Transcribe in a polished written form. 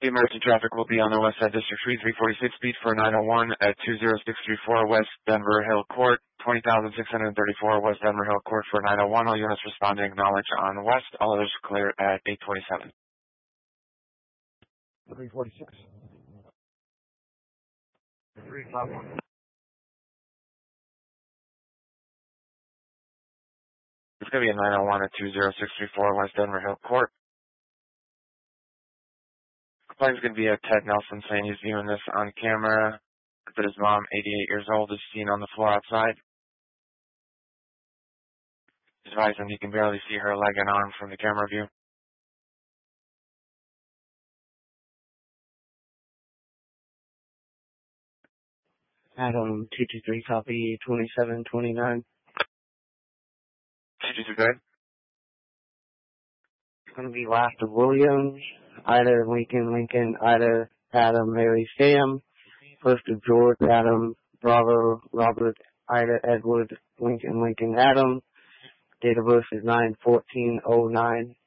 The emergency traffic will be on the West Side District Street, 346 speed for 901 at 20634 West Denver Hill Court, 20,634 West Denver Hill Court for 901. All units responding acknowledge on West. All others clear at 827. 346. 351. It's going to be a 901 at 20634 West Denver Hill Court. Complaint is going to be a Ted Nelson saying he's viewing this on camera, that his mom, 88 years old, is seen on the floor outside. He's advising he can barely see her leg and arm from the camera view. Adam 223 copy 2729. 223 good? It's going to be last of Williams, Ida Lincoln, Ida Adam Mary Sam, first of George Adam Bravo Robert Ida Edward Lincoln Adam. Date of birth is 9/14/09.